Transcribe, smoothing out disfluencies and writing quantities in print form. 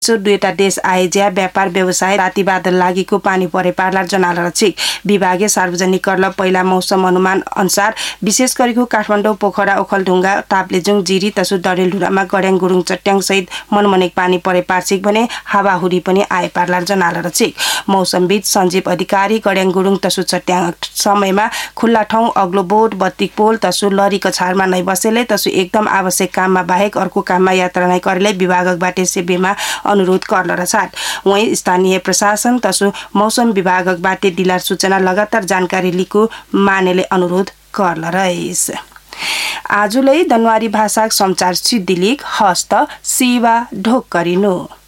दुईटा देश आएज्या व्यापार व्यवसाय राति बादल लागेको पानी परे पार्ला जनाला छिक विभागीय सार्वजनिक करल पहिला मौसम अनुमान अनुसार विशेष गरेको काठमाडौँ पोखरा ओखलढुङ्गा ताप्लेजुङ जिरी तसु डडेलधुरामा गड्याङ गुरुङ चट्याङ सहित मनमनेक पानी परे पार्छिक भने हावाहुरी पनि आए पार्ला जनाला छिक मौसमविद सञ्जीव अधिकारी गड्याङ गुरुङ तसु चट्याङ समयमा खुल्ला ठाउँ अग्लो बोट बत्तिक पोल तसु लरीको छारमा नै बसेले तसु एकदम आवश्यक काममा बाहेक अर्को काममा यात्रा नै गरेले विभागबाट सेवेमा अनुरोध गर्न रसाट वहीं स्थानीय प्रशासन तसु मौसम विभागबाट दिलार सूचना लगातार जानकारी लिएको मानेले अनुरोध गर्न रहेछ। आजुलै दनवारी भाषा समाचार सिद्धिलिक हस्त सेवा ढोक गरिनु।